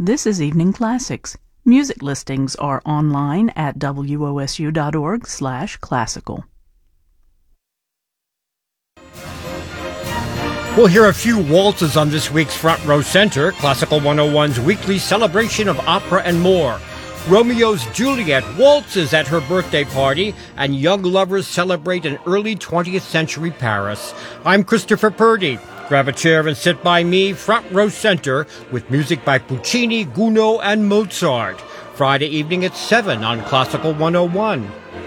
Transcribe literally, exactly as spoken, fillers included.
This is Evening Classics. Music listings are online at W O S U dot org slash classical. We'll hear a few waltzes on this week's Front Row Center, Classical one oh one's weekly celebration of opera and more. Romeo's Juliet waltzes at her birthday party, and young lovers celebrate an early twentieth century Paris. I'm Christopher Purdy. Grab a chair and sit by me, Front Row Center, with music by Puccini, Gounod, and Mozart. Friday evening at seven on Classical one oh one.